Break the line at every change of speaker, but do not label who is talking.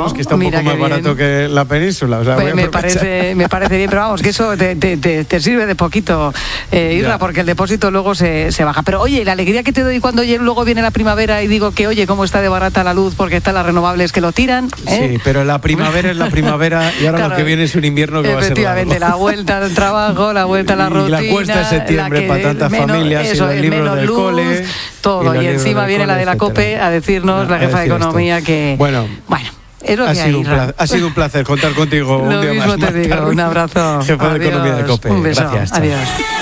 vamos, que está un poco más barato que la península. O sea,
pues me parece bien, pero vamos, que eso te sirve de poquito, Isra, porque el depósito luego se baja. Pero oye, la alegría que te doy cuando luego viene la primavera y digo que, oye, cómo está de barata la luz porque están las renovables que lo tiran.
Sí, pero la primavera es la primavera y ahora claro, lo que viene es un invierno que va a ser largo.
Efectivamente, la vuelta al trabajo, la vuelta a la rutina.
Y la cuesta de septiembre para tantas familias,
eso,
y los libros del
luz,
cole.
Todo, y encima viene la de la COPE a decirnos, la jefa de Economía, que...
Bueno,
es lo que hay,
ha sido un placer contar contigo un día más.
Lo mismo te digo, un abrazo.
Jefa de Economía de COPE.
Un beso.
Gracias.
Adiós.